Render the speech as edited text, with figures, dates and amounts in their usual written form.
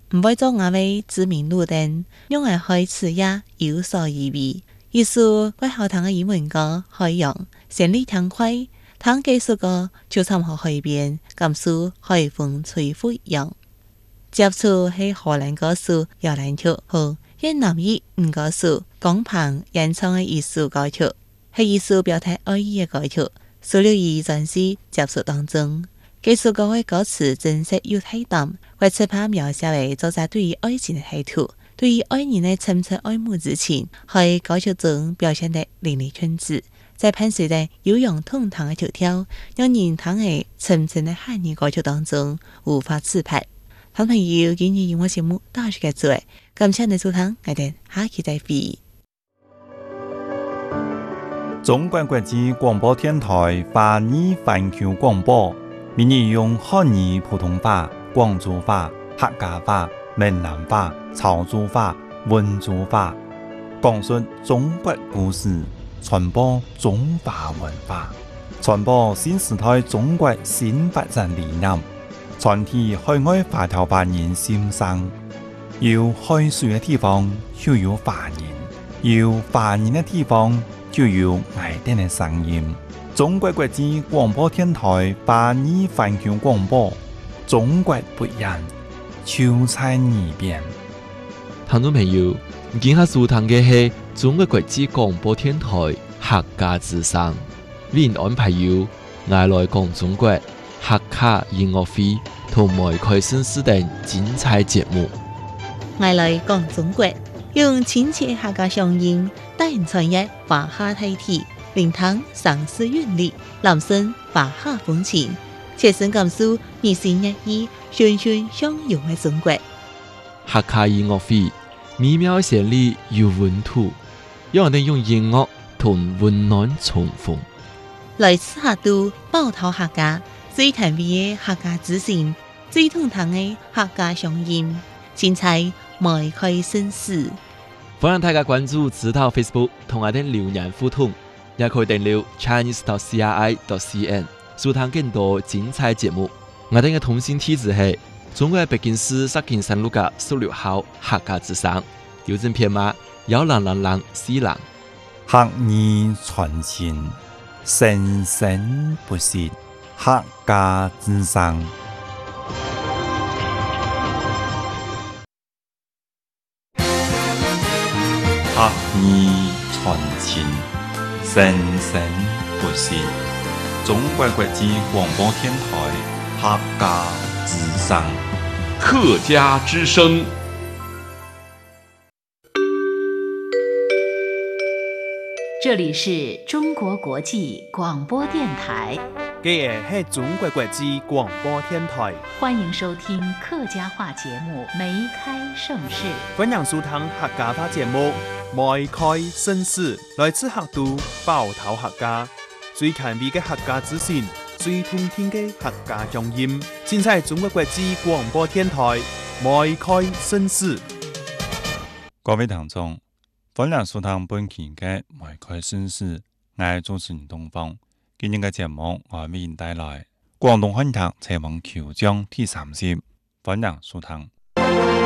唔會做我位知名路燈，用來開始也有所意味。意思怪後堂嘅英文歌海洋，旋律輕快，當技術歌就參考海邊，感受海風吹拂樣。接觸係荷蘭歌手搖籃曲和越南語歌手江鵬演唱嘅藝術歌曲，係藝術表達愛意嘅歌曲，收錄於專輯接觸當中。這首歌嘅歌詞真實又體淡，為切拍描寫為作者對於愛情嘅態度，對於愛人嘅深沉愛慕之情，喺歌曲中表現得淋漓盡致。在伴隨着悠揚通堂嘅曲調，讓人躺喺沉沉嘅漢語歌曲當中無法自拔。好朋友，今日音樂節目到此結束，感謝你收聽，我哋下期再會。 中國國際廣播電台華語環球廣播，每日用漢語普通話、廣州話、客家話、閩南話、潮州話、溫州話，講述中國故事，傳播中華文化，傳播新時代中國新發展理念，傳遞海外華僑華人心聲。有海水嘅地方就有華人，有華人嘅地方就有愛哋嘅聲音。中國國際廣播電台華語環球廣播，中國不一樣，就在耳邊。 聽眾朋友，今下收聽嘅係中國國際廣播電台客家之聲，為您安排有愛來講中國客家音樂會同埋開新視等精彩節目。 愛來講中國，用親切客家鄉音，帶人傳譯華夏大體，聆聽城市韻律，攬聲華夏風情，切身感受熱情熱意、循循相融嘅中國。 客家音樂會美妙旋律有溫度，讓我哋用音樂同溫暖重逢。 來自客都寶島客家，最甜美嘅客家之聲，最通透嘅客家鄉音，精彩邁開新事。 歡迎大家關注指導 Facebook 同我哋留言互動，也可以訂閱 chinese.cri.cn 收聽更多精彩節目。我哋嘅通信地址係中國北京市石景山路嘅16號客家之聲，郵政編碼10004人。 客語傳情，生生不息，客家之聲。客語傳情，生生不息。中國國際廣播電台客家之聲。 客家之聲。 這裡是中國國際廣播電台。 這是中國國際廣播電台。 歡迎收聽客家話節目《梅開盛世》。 歡迎收聽客家話節目《梅開盛世》，來自客都寶島客家，最近味嘅客家資訊，最通聽嘅客家鄉音，盡在中國國際廣播電台《梅開盛世》。 各位聽眾，歡迎收聽本期嘅《梅開盛世》，我係主持人東方。今日嘅節目我為您帶來廣東漢劇《齊王求將》第3集，歡迎收聽。